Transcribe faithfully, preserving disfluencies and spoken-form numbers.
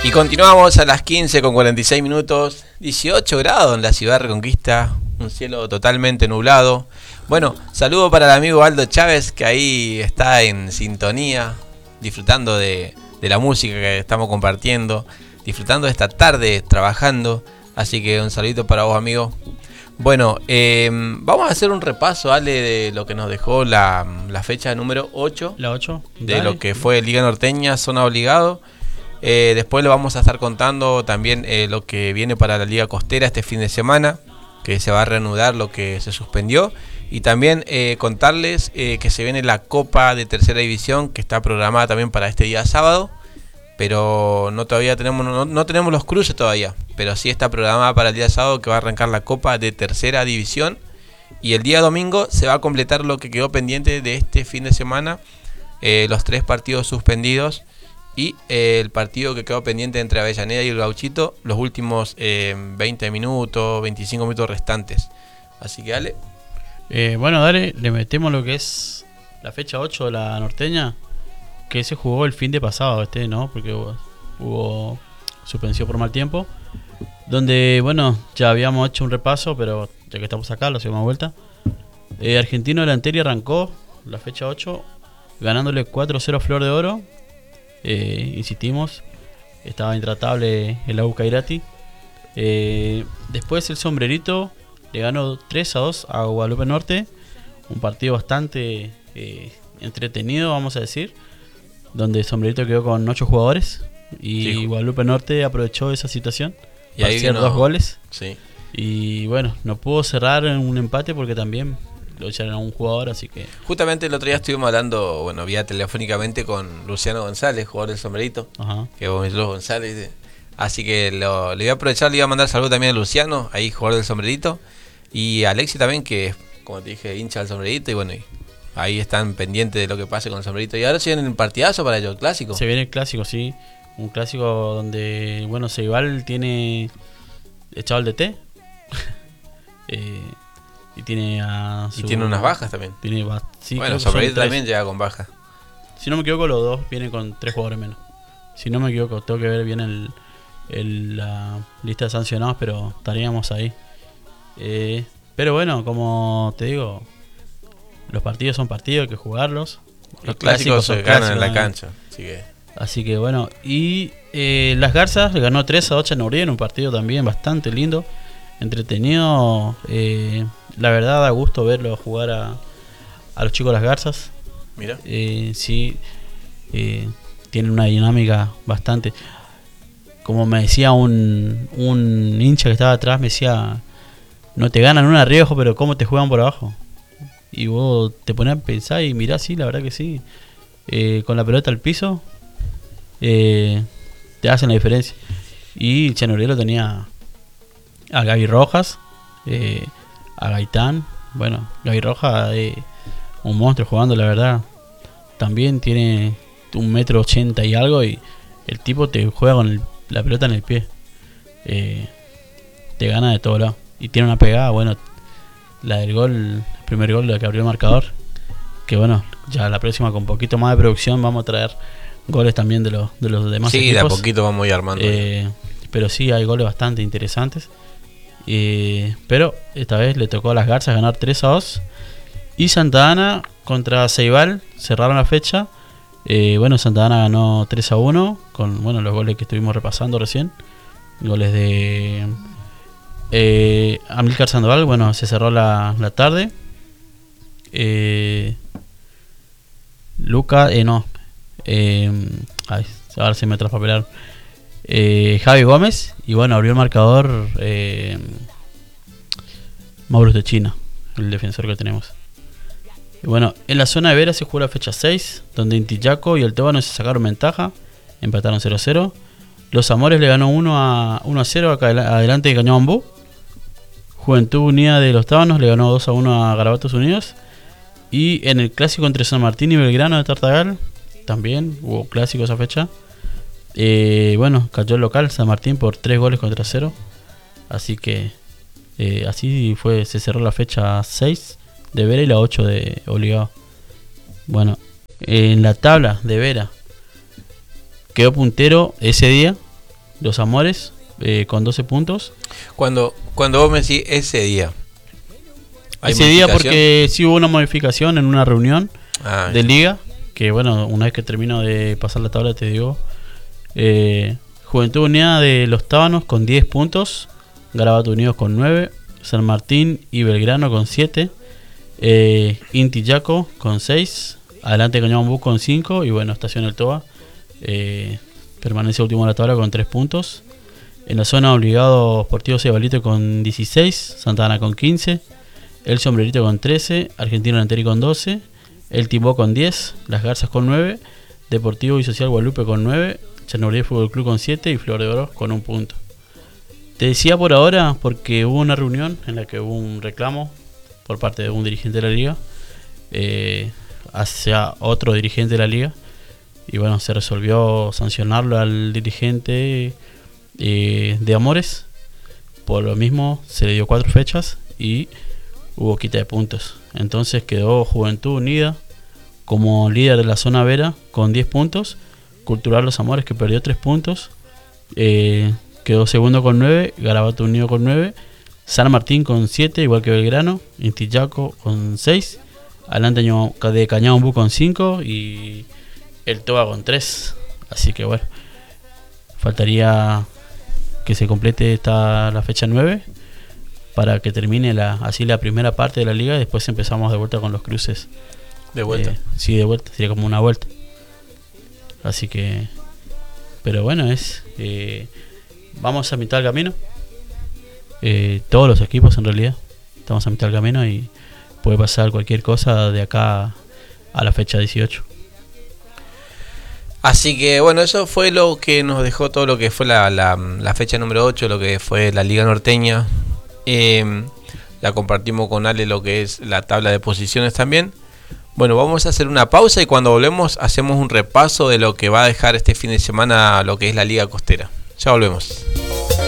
Y continuamos a las quince con cuarenta y seis minutos, dieciocho grados en la ciudad de Reconquista, un cielo totalmente nublado. Bueno, saludo para el amigo Aldo Chávez, que ahí está en sintonía, disfrutando de, de la música que estamos compartiendo, disfrutando de esta tarde trabajando. Así que un saludito para vos, amigo. Bueno, eh, vamos a hacer un repaso, Ale, de lo que nos dejó la, la fecha número ocho. La ocho. De Dale. lo que fue Liga Norteña, zona obligado. Eh, después le vamos a estar contando también eh, lo que viene para la Liga Costera este fin de semana, que se va a reanudar lo que se suspendió. Y también eh, contarles eh, que se viene la Copa de Tercera División, que está programada también para este día sábado. Pero no todavía tenemos no, no tenemos los cruces todavía, pero sí está programada para el día sábado, que va a arrancar la Copa de Tercera División. Y el día domingo se va a completar lo que quedó pendiente de este fin de semana, eh, los tres partidos suspendidos. Y eh, el partido que quedó pendiente entre Avellaneda y el Gauchito, los últimos eh, veinte minutos, veinticinco minutos restantes. Así que dale. Eh, bueno, dale, le metemos lo que es la fecha ocho de la norteña, que se jugó el fin de pasado, este, ¿no? Porque hubo, hubo suspensión por mal tiempo. Donde, bueno, ya habíamos hecho un repaso, pero ya que estamos acá, lo hacemos vuelta. Eh, Argentino Delantero arrancó la fecha ocho, ganándole cuatro cero a Flor de Oro. Eh, insistimos, estaba intratable el A U Cairati. Eh, después el Sombrerito le ganó tres a dos a Guadalupe Norte, un partido bastante eh, entretenido, vamos a decir, donde el Sombrerito quedó con ocho jugadores y sí, Guadalupe Norte aprovechó esa situación y para ahí hacer vino... dos goles. Sí. Y bueno, no pudo cerrar en un empate porque también lo echaron a un jugador, así que... Justamente el otro día estuvimos hablando, bueno, vía telefónicamente con Luciano González, jugador del Sombrerito. Ajá. Que vos Luis González. Así que lo, le voy a aprovechar, le iba a mandar saludo también a Luciano, ahí jugador del Sombrerito. Y a Alexi también, que es, como te dije, hincha del Sombrerito. Y bueno, y ahí están pendientes de lo que pase con el Sombrerito. Y ahora se viene el partidazo para ellos, el clásico. Se viene el clásico, sí. Un clásico donde, bueno, Ceibal tiene echado el D T. eh... Y tiene a su... Y tiene unas bajas también. Tiene ba... sí, bueno, Sombrerito también llega con bajas. Si no me equivoco, los dos vienen con tres jugadores menos. Si no me equivoco, tengo que ver bien el, el, la lista de sancionados, pero estaríamos ahí. Eh, pero bueno, como te digo, los partidos son partidos, hay que jugarlos. Los clásicos, clásicos se ganan en la cancha. Así que, así que bueno, y eh, Las Garzas le ganó tres a dos a Neurien, un partido también bastante lindo, entretenido. Eh, La verdad da gusto verlo jugar a, a los chicos de Las Garzas. Mira. Eh, sí, eh, tienen una dinámica bastante. Como me decía un, un hincha que estaba atrás, me decía, no te ganan un arriesgo, pero cómo te juegan por abajo. Y vos te pones a pensar y mirá, sí, la verdad que sí. Eh, con la pelota al piso, eh, te hacen la diferencia. Y Chanorielo tenía a Gaby Rojas, eh, a Gaitán. Bueno, Gaby Rojas es un monstruo jugando, la verdad. También tiene un metro ochenta y algo, y el tipo te juega con el, la pelota en el pie. Eh, te gana de todo lado. Y tiene una pegada, bueno, la del gol, el primer gol, la que abrió el marcador. Que bueno, ya la próxima con un poquito más de producción vamos a traer goles también de los, de los demás sí, equipos. Sí, de a poquito vamos a ir armando. Eh, pero sí, hay goles bastante interesantes. Eh, pero esta vez le tocó a Las Garzas ganar tres a dos. Y Santa Ana contra Ceibal cerraron la fecha. eh, Bueno, Santa Ana ganó tres a uno con, bueno, los goles que estuvimos repasando recién. Goles de eh, Amílcar Sandoval. Bueno, se cerró la, la tarde. eh, Luca, eh, no eh, ay, ahora se me traspapelaron. Eh, Javi Gómez. Y bueno, abrió el marcador eh, Mauro de China, el defensor que tenemos. Y bueno, en la zona de Vera se jugó la fecha seis, donde Intillaco y el Tébano se sacaron ventaja, empataron cero a cero. Los Amores le ganó uno a cero acá adelante de Cañabambú. Juventud Unida de los Tábanos le ganó dos a uno a Garabatos Unidos. Y en el clásico entre San Martín y Belgrano de Tartagal también hubo clásico esa fecha. Eh, bueno, cayó el local San Martín por tres goles contra cero. Así que eh, así fue, se cerró la fecha seis de Vera y la ocho de Obligado. Bueno, en la tabla de Vera quedó puntero ese día los Amores, eh, con doce puntos. Cuando, cuando vos me decís ese día. Ese día porque sí hubo una modificación en una reunión ah, de liga, que bueno, una vez que termino de pasar la tabla te digo. Eh, Juventud Unida de Los Tábanos con diez puntos, Garabato Unidos con nueve, San Martín y Belgrano con siete, eh, Inti Yaco con seis, Adelante Cañabambú con cinco y bueno, Estación El Toba eh, permanece último en la tabla con tres puntos. En la zona obligado Sportivo Cebalito con dieciséis, Santa Ana con quince, El Sombrerito con trece, Argentino Lanteri con doce, El Timbó con diez, Las Garzas con nueve, Deportivo y Social Guadalupe con nueve, Chernobyl Fútbol Club con siete y Flor de Oro con un punto. Te decía por ahora porque hubo una reunión en la que hubo un reclamo por parte de un dirigente de la liga eh, hacia otro dirigente de la liga y bueno, se resolvió sancionarlo al dirigente eh, de Amores. Por lo mismo se le dio cuatro fechas y hubo quita de puntos. Entonces quedó Juventud Unida como líder de la zona Vera con diez puntos, Cultural Los Amores que perdió tres puntos, eh, quedó segundo con nueve, Garabato Unido con nueve, San Martín con siete, igual que Belgrano, Inti Yaco con seis, Adelante de Cañabambú con cinco y El Toba con tres. Así que bueno, faltaría que se complete esta, la fecha nueve para que termine la, así la primera parte de la liga y después empezamos de vuelta con los cruces. De vuelta. Eh, sí, de vuelta, sería como una vuelta. Así que, pero bueno, es eh, vamos a mitad del camino. Eh, todos los equipos en realidad estamos a mitad del camino y puede pasar cualquier cosa de acá a la fecha dieciocho. Así que bueno, eso fue lo que nos dejó todo lo que fue la, la, la fecha número ocho, lo que fue la Liga Norteña. Eh, la compartimos con Ale lo que es la tabla de posiciones también. Bueno, vamos a hacer una pausa y cuando volvemos hacemos un repaso de lo que va a dejar este fin de semana lo que es la Liga Costera. Ya volvemos.